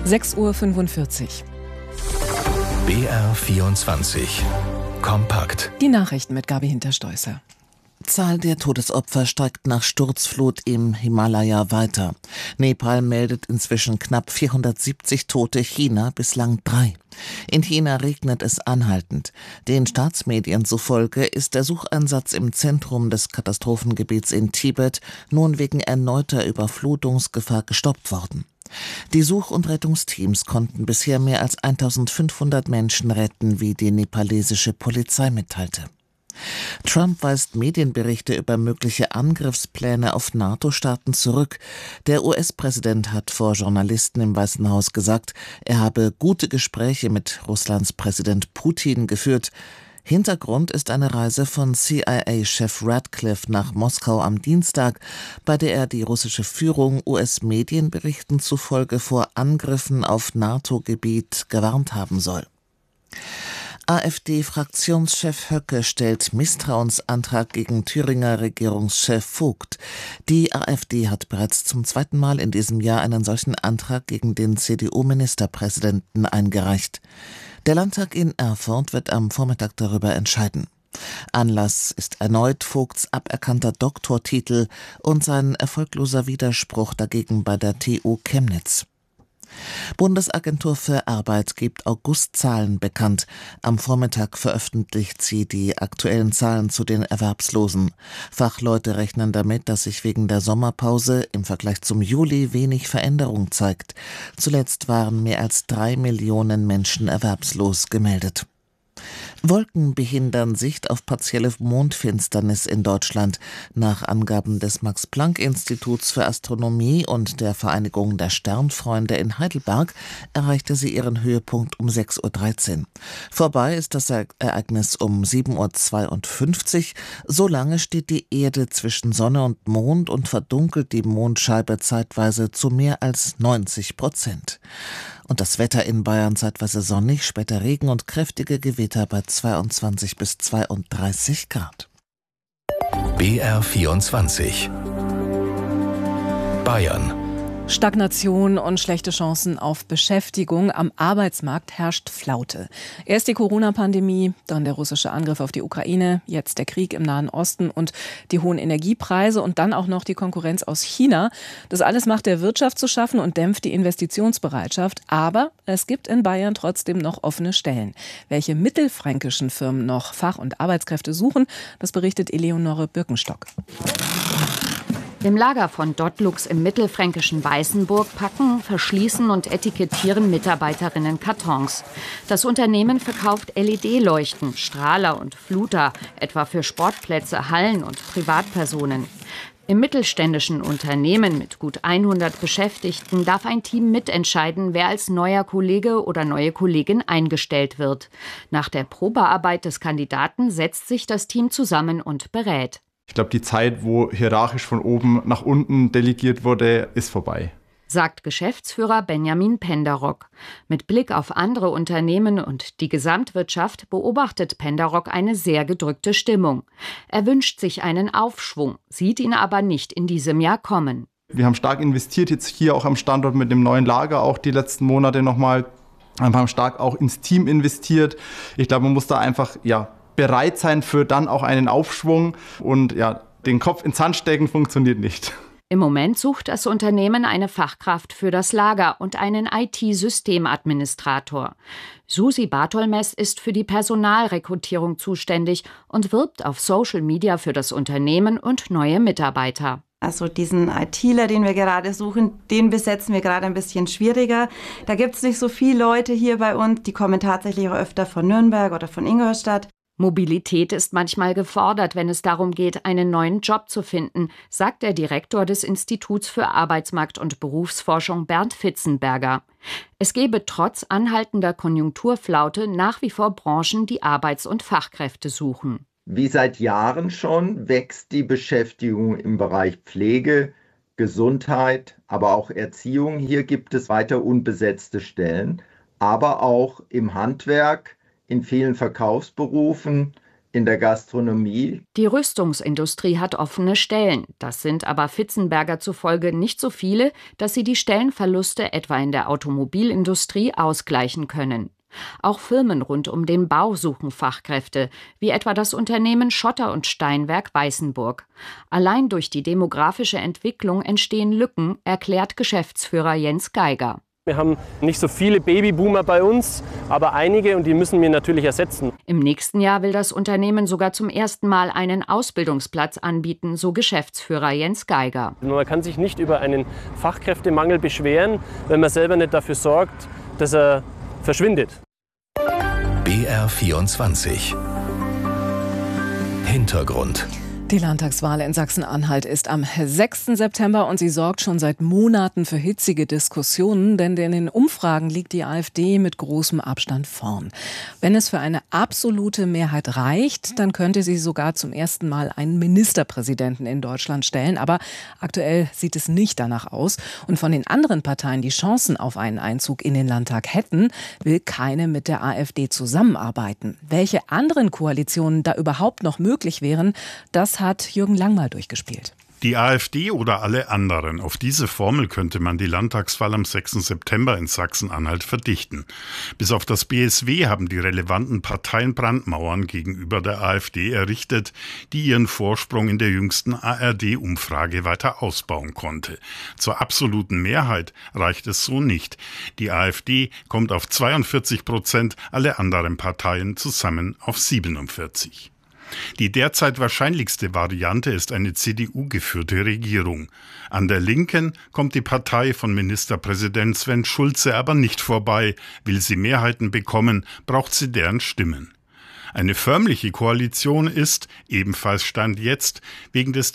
6:45 Uhr. BR24 Kompakt. Die Nachrichten mit Gabi Hinterstoisser. Zahl der Todesopfer steigt nach Sturzflut im Himalaya weiter. Nepal meldet inzwischen knapp 470 Tote, China bislang 3. In China regnet es anhaltend. Den Staatsmedien zufolge ist der Sucheinsatz im Zentrum des Katastrophengebiets in Tibet nun wegen erneuter Überflutungsgefahr gestoppt worden. Die Such- und Rettungsteams konnten bisher mehr als 1500 Menschen retten, wie die nepalesische Polizei mitteilte. Trump weist Medienberichte über mögliche Angriffspläne auf NATO-Staaten zurück. Der US-Präsident hat vor Journalisten im Weißen Haus gesagt, er habe gute Gespräche mit Russlands Präsident Putin geführt. Hintergrund ist eine Reise von CIA-Chef Radcliffe nach Moskau am Dienstag, bei der er die russische Führung US-Medienberichten zufolge vor Angriffen auf NATO-Gebiet gewarnt haben soll. AfD-Fraktionschef Höcke stellt Misstrauensantrag gegen Thüringer Regierungschef Vogt. Die AfD hat bereits zum zweiten Mal in diesem Jahr einen solchen Antrag gegen den CDU-Ministerpräsidenten eingereicht. Der Landtag in Erfurt wird am Vormittag darüber entscheiden. Anlass ist erneut Vogts aberkannter Doktortitel und sein erfolgloser Widerspruch dagegen bei der TU Chemnitz. Bundesagentur für Arbeit gibt Augustzahlen bekannt. Am Vormittag veröffentlicht sie die aktuellen Zahlen zu den Erwerbslosen. Fachleute rechnen damit, dass sich wegen der Sommerpause im Vergleich zum Juli wenig Veränderung zeigt. Zuletzt waren mehr als 3 Millionen Menschen erwerbslos gemeldet. Wolken behindern Sicht auf partielle Mondfinsternis in Deutschland. Nach Angaben des Max-Planck-Instituts für Astronomie und der Vereinigung der Sternfreunde in Heidelberg erreichte sie ihren Höhepunkt um 6:13 Uhr. Vorbei ist das Ereignis um 7:52 Uhr. So lange steht die Erde zwischen Sonne und Mond und verdunkelt die Mondscheibe zeitweise zu mehr als 90%. Und das Wetter in Bayern zeitweise sonnig, später Regen und kräftige Gewitter bei 22 bis 32 Grad. BR24 Bayern. Stagnation und schlechte Chancen auf Beschäftigung. Am Arbeitsmarkt herrscht Flaute. Erst die Corona-Pandemie, dann der russische Angriff auf die Ukraine, jetzt der Krieg im Nahen Osten und die hohen Energiepreise und dann auch noch die Konkurrenz aus China. Das alles macht der Wirtschaft zu schaffen und dämpft die Investitionsbereitschaft. Aber es gibt in Bayern trotzdem noch offene Stellen. Welche mittelfränkischen Firmen noch Fach- und Arbeitskräfte suchen, das berichtet Eleonore Birkenstock. Im Lager von Dottlux im mittelfränkischen Weißenburg packen, verschließen und etikettieren Mitarbeiterinnen Kartons. Das Unternehmen verkauft LED-Leuchten, Strahler und Fluter, etwa für Sportplätze, Hallen und Privatpersonen. Im mittelständischen Unternehmen mit gut 100 Beschäftigten darf ein Team mitentscheiden, wer als neuer Kollege oder neue Kollegin eingestellt wird. Nach der Probearbeit des Kandidaten setzt sich das Team zusammen und berät. Ich glaube, die Zeit, wo hierarchisch von oben nach unten delegiert wurde, ist vorbei, sagt Geschäftsführer Benjamin Penderock. Mit Blick auf andere Unternehmen und die Gesamtwirtschaft beobachtet Penderock eine sehr gedrückte Stimmung. Er wünscht sich einen Aufschwung, sieht ihn aber nicht in diesem Jahr kommen. Wir haben stark investiert, jetzt hier auch am Standort mit dem neuen Lager, auch die letzten Monate nochmal. Wir haben stark auch ins Team investiert. Ich glaube, man muss da einfach, bereit sein für dann auch einen Aufschwung und den Kopf ins Sand stecken funktioniert nicht. Im Moment sucht das Unternehmen eine Fachkraft für das Lager und einen IT-Systemadministrator. Susi Bartolmes ist für die Personalrekrutierung zuständig und wirbt auf Social Media für das Unternehmen und neue Mitarbeiter. Also diesen ITler, den wir gerade suchen, den besetzen wir gerade ein bisschen schwieriger. Da gibt es nicht so viele Leute hier bei uns, die kommen tatsächlich auch öfter von Nürnberg oder von Ingolstadt. Mobilität ist manchmal gefordert, wenn es darum geht, einen neuen Job zu finden, sagt der Direktor des Instituts für Arbeitsmarkt- und Berufsforschung Bernd Fitzenberger. Es gebe trotz anhaltender Konjunkturflaute nach wie vor Branchen, die Arbeits- und Fachkräfte suchen. Wie seit Jahren schon wächst die Beschäftigung im Bereich Pflege, Gesundheit, aber auch Erziehung. Hier gibt es weiter unbesetzte Stellen, aber auch im Handwerk, in vielen Verkaufsberufen, in der Gastronomie. Die Rüstungsindustrie hat offene Stellen. Das sind aber Fitzenberger zufolge nicht so viele, dass sie die Stellenverluste etwa in der Automobilindustrie ausgleichen können. Auch Firmen rund um den Bau suchen Fachkräfte, wie etwa das Unternehmen Schotter und Steinwerk Weißenburg. Allein durch die demografische Entwicklung entstehen Lücken, erklärt Geschäftsführer Jens Geiger. Wir haben nicht so viele Babyboomer bei uns, aber einige, und die müssen wir natürlich ersetzen. Im nächsten Jahr will das Unternehmen sogar zum ersten Mal einen Ausbildungsplatz anbieten, so Geschäftsführer Jens Geiger. Man kann sich nicht über einen Fachkräftemangel beschweren, wenn man selber nicht dafür sorgt, dass er verschwindet. BR24 Hintergrund. Die Landtagswahl in Sachsen-Anhalt ist am 6. September und sie sorgt schon seit Monaten für hitzige Diskussionen, denn in den Umfragen liegt die AfD mit großem Abstand vorn. Wenn es für eine absolute Mehrheit reicht, dann könnte sie sogar zum ersten Mal einen Ministerpräsidenten in Deutschland stellen. Aber aktuell sieht es nicht danach aus. Und von den anderen Parteien, die Chancen auf einen Einzug in den Landtag hätten, will keine mit der AfD zusammenarbeiten. Welche anderen Koalitionen da überhaupt noch möglich wären, das hat Jürgen Lang mal durchgespielt. Die AfD oder alle anderen. Auf diese Formel könnte man die Landtagswahl am 6. September in Sachsen-Anhalt verdichten. Bis auf das BSW haben die relevanten Parteien Brandmauern gegenüber der AfD errichtet, die ihren Vorsprung in der jüngsten ARD-Umfrage weiter ausbauen konnte. Zur absoluten Mehrheit reicht es so nicht. Die AfD kommt auf 42%, alle anderen Parteien zusammen auf 47%. Die derzeit wahrscheinlichste Variante ist eine CDU-geführte Regierung. An der Linken kommt die Partei von Ministerpräsident Sven Schulze aber nicht vorbei. Will sie Mehrheiten bekommen, braucht sie deren Stimmen. Eine förmliche Koalition ist, ebenfalls Stand jetzt, wegen des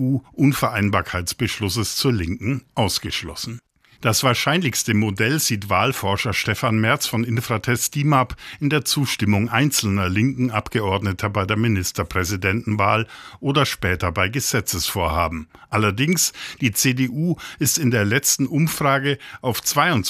CDU-Unvereinbarkeitsbeschlusses zur Linken ausgeschlossen. Das wahrscheinlichste Modell sieht Wahlforscher Stefan Merz von Infratest DIMAP in der Zustimmung einzelner linken Abgeordneter bei der Ministerpräsidentenwahl oder später bei Gesetzesvorhaben. Allerdings, die CDU ist in der letzten Umfrage auf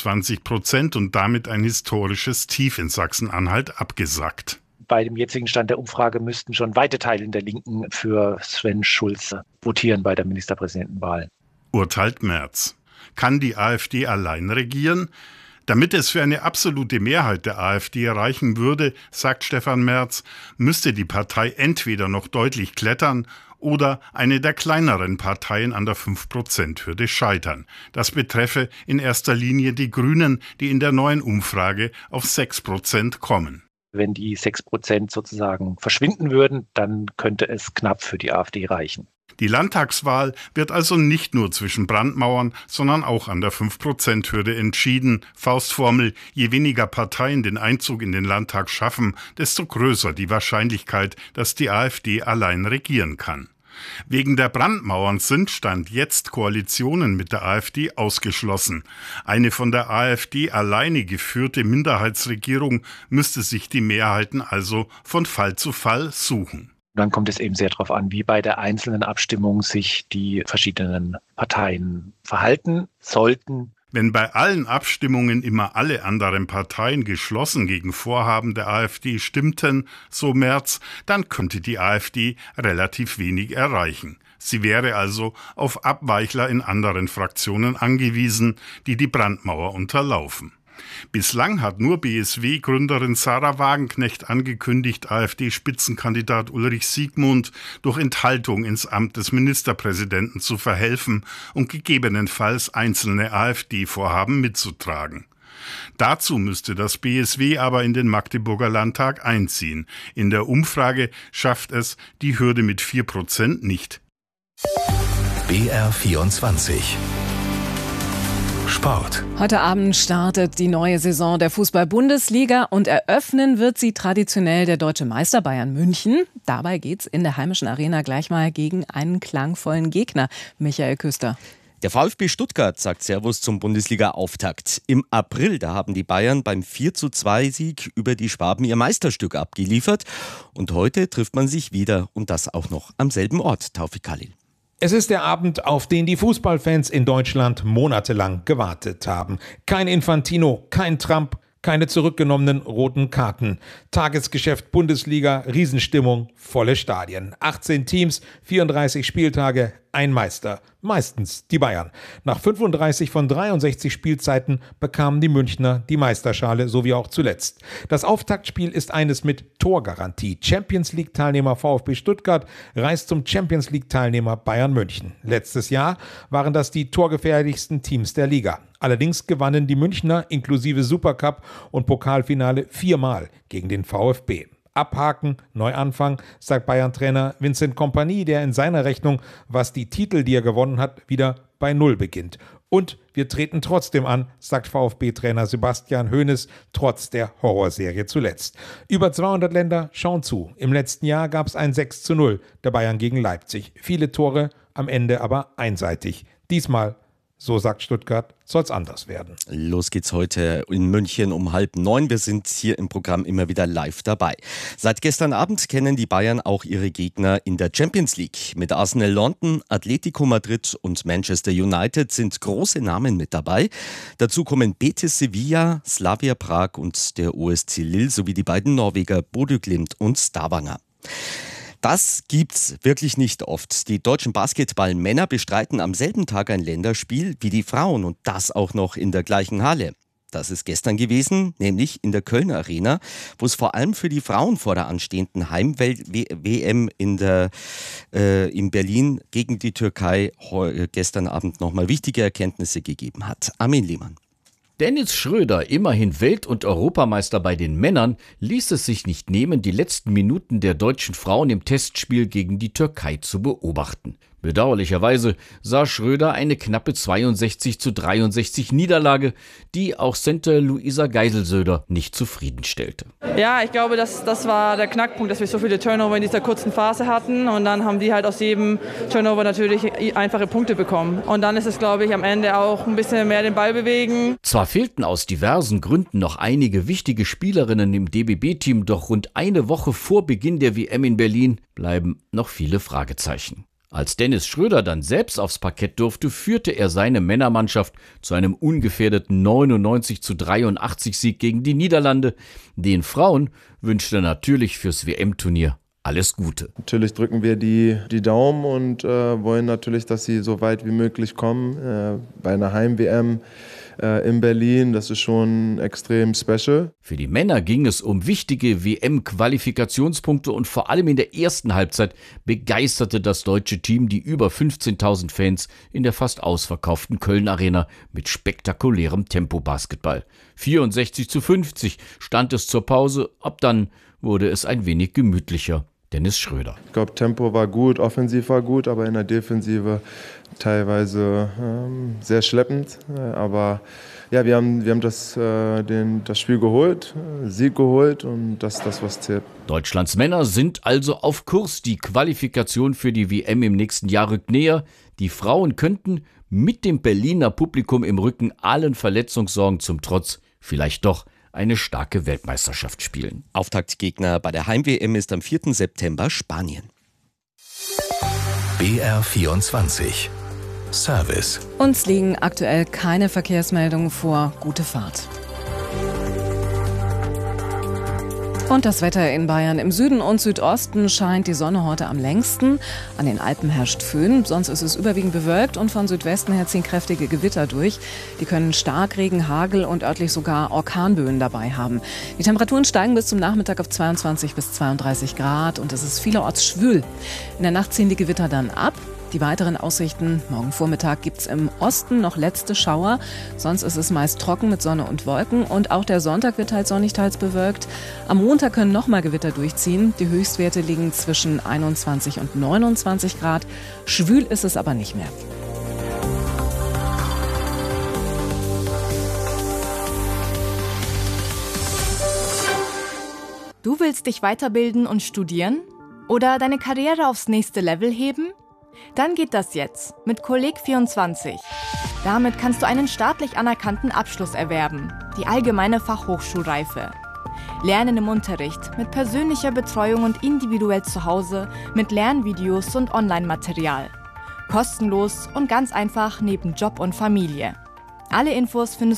22% und damit ein historisches Tief in Sachsen-Anhalt abgesackt. Bei dem jetzigen Stand der Umfrage müssten schon weite Teile in der Linken für Sven Schulze votieren bei der Ministerpräsidentenwahl. Urteilt Merz. Kann die AfD allein regieren? Damit es für eine absolute Mehrheit der AfD reichen würde, sagt Stefan Merz, müsste die Partei entweder noch deutlich klettern oder eine der kleineren Parteien an der 5%-Hürde scheitern. Das betreffe in erster Linie die Grünen, die in der neuen Umfrage auf 6% kommen. Wenn die 6% sozusagen verschwinden würden, dann könnte es knapp für die AfD reichen. Die Landtagswahl wird also nicht nur zwischen Brandmauern, sondern auch an der 5%-Hürde entschieden. Faustformel, je weniger Parteien den Einzug in den Landtag schaffen, desto größer die Wahrscheinlichkeit, dass die AfD allein regieren kann. Wegen der Brandmauern sind Stand jetzt Koalitionen mit der AfD ausgeschlossen. Eine von der AfD alleine geführte Minderheitsregierung müsste sich die Mehrheiten also von Fall zu Fall suchen. Dann kommt es eben sehr darauf an, wie bei der einzelnen Abstimmung sich die verschiedenen Parteien verhalten sollten. Wenn bei allen Abstimmungen immer alle anderen Parteien geschlossen gegen Vorhaben der AfD stimmten, so Merz, dann könnte die AfD relativ wenig erreichen. Sie wäre also auf Abweichler in anderen Fraktionen angewiesen, die die Brandmauer unterlaufen. Bislang hat nur BSW-Gründerin Sarah Wagenknecht angekündigt, AfD-Spitzenkandidat Ulrich Siegmund durch Enthaltung ins Amt des Ministerpräsidenten zu verhelfen und gegebenenfalls einzelne AfD-Vorhaben mitzutragen. Dazu müsste das BSW aber in den Magdeburger Landtag einziehen. In der Umfrage schafft es die Hürde mit 4% nicht. BR24 Sport. Heute Abend startet die neue Saison der Fußball-Bundesliga und eröffnen wird sie traditionell der deutsche Meister Bayern München. Dabei geht's in der heimischen Arena gleich mal gegen einen klangvollen Gegner. Michael Küster. Der VfB Stuttgart sagt Servus zum Bundesliga-Auftakt. Im April, da haben die Bayern beim 4:2-Sieg über die Schwaben ihr Meisterstück abgeliefert. Und heute trifft man sich wieder und das auch noch am selben Ort, Taufik Khalil. Es ist der Abend, auf den die Fußballfans in Deutschland monatelang gewartet haben. Kein Infantino, kein Trump, Keine zurückgenommenen roten Karten. Tagesgeschäft Bundesliga, Riesenstimmung, volle Stadien. 18 Teams, 34 Spieltage, ein Meister. Meistens die Bayern. Nach 35 von 63 Spielzeiten bekamen die Münchner die Meisterschale, so wie auch zuletzt. Das Auftaktspiel ist eines mit Torgarantie. Champions-League-Teilnehmer VfB Stuttgart reist zum Champions-League-Teilnehmer Bayern München. Letztes Jahr waren das die torgefährlichsten Teams der Liga. Allerdings gewannen die Münchner inklusive Supercup und Pokalfinale 4-mal gegen den VfB. Abhaken, Neuanfang, sagt Bayern-Trainer Vincent Kompany, der in seiner Rechnung, was die Titel, die er gewonnen hat, wieder bei Null beginnt. Und wir treten trotzdem an, sagt VfB-Trainer Sebastian Hoeneß, trotz der Horrorserie zuletzt. Über 200 Länder schauen zu. Im letzten Jahr gab es ein 6:0 der Bayern gegen Leipzig. Viele Tore, am Ende aber einseitig. Diesmal, so sagt Stuttgart, soll es anders werden. Los geht's heute in München um 8:30. Wir sind hier im Programm immer wieder live dabei. Seit gestern Abend kennen die Bayern auch ihre Gegner in der Champions League. Mit Arsenal London, Atletico Madrid und Manchester United sind große Namen mit dabei. Dazu kommen Betis Sevilla, Slavia Prag und der OSC Lille sowie die beiden Norweger Bodø Glimt und Stavanger. Das gibt's wirklich nicht oft. Die deutschen Basketballmänner bestreiten am selben Tag ein Länderspiel wie die Frauen und das auch noch in der gleichen Halle. Das ist gestern gewesen, nämlich in der Kölner Arena, wo es vor allem für die Frauen vor der anstehenden Heim-WM in Berlin gegen die Türkei gestern Abend nochmal wichtige Erkenntnisse gegeben hat. Armin Lehmann. Dennis Schröder, immerhin Welt- und Europameister bei den Männern, ließ es sich nicht nehmen, die letzten Minuten der deutschen Frauen im Testspiel gegen die Türkei zu beobachten. Bedauerlicherweise sah Schröder eine knappe 62:63 Niederlage, die auch Center Luisa Geiselsöder nicht zufriedenstellte. Ja, ich glaube, das war der Knackpunkt, dass wir so viele Turnover in dieser kurzen Phase hatten und dann haben die halt aus jedem Turnover natürlich einfache Punkte bekommen. Und dann ist es, glaube ich, am Ende auch ein bisschen mehr den Ball bewegen. Zwar fehlten aus diversen Gründen noch einige wichtige Spielerinnen im DBB-Team, doch rund eine Woche vor Beginn der WM in Berlin bleiben noch viele Fragezeichen. Als Dennis Schröder dann selbst aufs Parkett durfte, führte er seine Männermannschaft zu einem ungefährdeten 99:83 Sieg gegen die Niederlande. Den Frauen wünschte er natürlich fürs WM-Turnier alles Gute. Natürlich drücken wir die Daumen und wollen natürlich, dass sie so weit wie möglich kommen. Bei einer Heim-WM in Berlin, das ist schon extrem special. Für die Männer ging es um wichtige WM-Qualifikationspunkte und vor allem in der ersten Halbzeit begeisterte das deutsche Team die über 15.000 Fans in der fast ausverkauften Köln-Arena mit spektakulärem Tempo-Basketball. 64:50 stand es zur Pause, ab dann wurde es ein wenig gemütlicher. Dennis Schröder. Ich glaube, Tempo war gut, offensiv war gut, aber in der Defensive teilweise sehr schleppend. Aber ja, wir haben das Spiel geholt, Sieg geholt und das ist das, was zählt. Deutschlands Männer sind also auf Kurs. Die Qualifikation für die WM im nächsten Jahr rückt näher. Die Frauen könnten mit dem Berliner Publikum im Rücken, allen Verletzungssorgen zum Trotz, vielleicht doch eine starke Weltmeisterschaft spielen. Auftaktgegner bei der Heim-WM ist am 4. September Spanien. BR24 Service. Uns liegen aktuell keine Verkehrsmeldungen vor. Gute Fahrt. Und das Wetter in Bayern. Im Süden und Südosten scheint die Sonne heute am längsten. An den Alpen herrscht Föhn, sonst ist es überwiegend bewölkt und von Südwesten her ziehen kräftige Gewitter durch. Die können Starkregen, Hagel und örtlich sogar Orkanböen dabei haben. Die Temperaturen steigen bis zum Nachmittag auf 22 bis 32 Grad und es ist vielerorts schwül. In der Nacht ziehen die Gewitter dann ab. Die weiteren Aussichten: Morgen Vormittag gibt es im Osten noch letzte Schauer. Sonst ist es meist trocken mit Sonne und Wolken. Und auch der Sonntag wird teils sonnig, teils bewölkt. Am Montag können nochmal Gewitter durchziehen. Die Höchstwerte liegen zwischen 21 und 29 Grad. Schwül ist es aber nicht mehr. Du willst dich weiterbilden und studieren? Oder deine Karriere aufs nächste Level heben? Dann geht das jetzt mit Kolleg24. Damit kannst du einen staatlich anerkannten Abschluss erwerben, die allgemeine Fachhochschulreife. Lernen im Unterricht, mit persönlicher Betreuung und individuell zu Hause, mit Lernvideos und Online-Material. Kostenlos und ganz einfach neben Job und Familie. Alle Infos findest